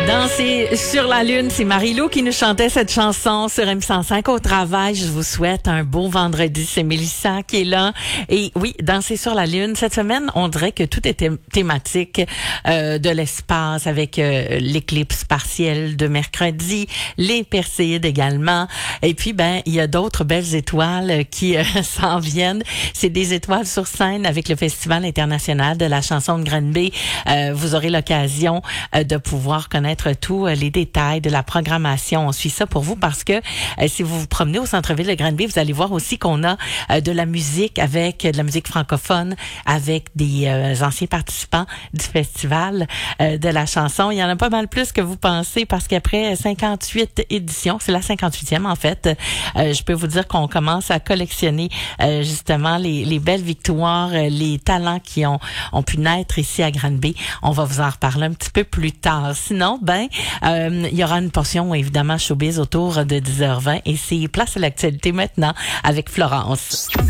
Danser sur la lune, c'est Marie-Lou qui nous chantait cette chanson sur M105 au travail. Je vous souhaite un beau vendredi. C'est Mélissa qui est là. Et oui, Danser sur la lune. Cette semaine, on dirait que tout était thématique de l'espace avec l'éclipse partielle de mercredi, les Perséides également. Et puis, il y a d'autres belles étoiles qui s'en viennent. C'est des étoiles sur scène avec le Festival international de la chanson de Granby. Vous aurez l'occasion de pouvoir connaître tous les détails de la programmation. On suit ça pour vous parce que si vous vous promenez au centre-ville de Granby, vous allez voir aussi qu'on a de la musique avec de la musique francophone, avec des anciens participants du festival de la chanson. Il y en a pas mal plus que vous pensez parce qu'après 58 éditions, c'est la 58e en fait, je peux vous dire qu'on commence à collectionner justement les belles victoires, les talents qui ont pu naître ici à Granby. On va vous en reparler un petit peu plus tard. Sinon, il y aura une portion évidemment showbiz autour de 10h20 et c'est place à l'actualité maintenant avec Florence.